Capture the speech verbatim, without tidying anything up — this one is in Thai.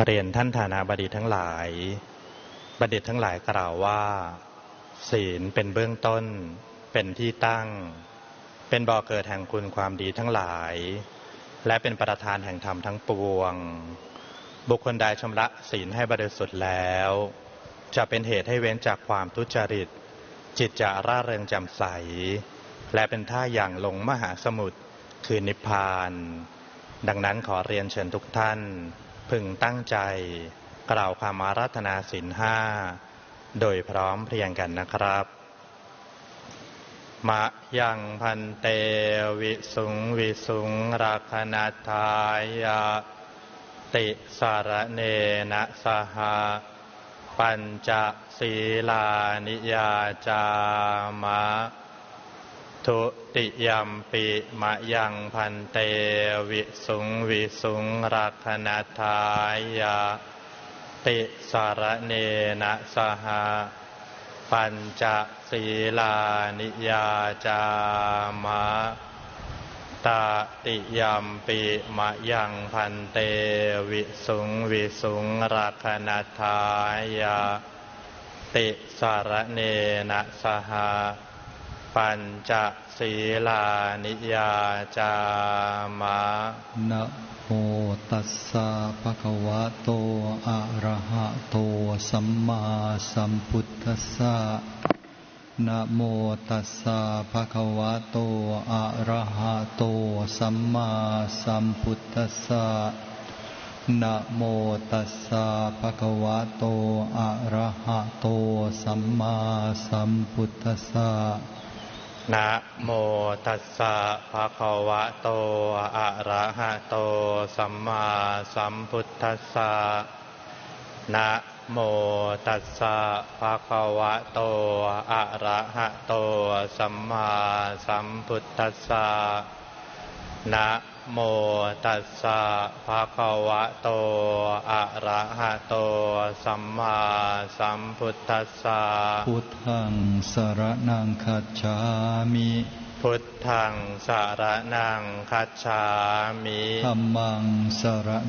เรียนท่านฐานาบดีทั้งหลายบัณฑิตทั้งหลายกล่าวว่าศีลเป็นเบื้องต้นเป็นที่ตั้งเป็นบ่อเกิดแห่งคุณความดีทั้งหลายและเป็นประธานแห่งธรรมทั้งปวงบุคคลใดชำระศีลให้บริสุทธิ์แล้วจะเป็นเหตุให้เว้นจากความทุจริตจิตจะร่าเริงแจ่มใสและเป็นท่าอย่างลงมหาสมุทรคือนิพพานดังนั้นขอเรียนเชิญทุกท่านพึงตั้งใจกล่าวคำอาราธนาศีลห้าโดยพร้อมเพรียงกันนะครับมะยังพันเตวิสุงวิสุงรักนัทายาติสารเนนะสหปัญจศีลานิยาจามะทุติยัมปิมะยังพันเตวิสุงวิสุงรักนัทายาติสารเนนะสหปัญจศีลานิยาจามะตติยัมปิมะยังพันเตวิสุงวิสุงรักนัทายาติสารเนนะสหปัญจศีลานิยาจามะนะโมตัสสะภะคะวะโตอะระหะโตสัมมาสัมพุทธัสสะนะโมตัสสะภะคะวะโตอะระหะโตสัมมาสัมพุทธัสสะนะโมตัสสะภะคะวะโตอะระหะโตสัมมาสัมพุทธัสสะนะโมตัสสะภะคะวะโตอะระหะโตสัมมาสัมพุทธัสสะนะโมตัสสะภะคะวะโตอะระหะโตสัมมาสัมพุทธัสสะนะโมตัสสะภะคะวะโตอะระหะโตสัมมาสัมพุทธัสสะพุทธังสรณังคัจฉามิพุทธังสรณังคัจฉามิธัมมังสร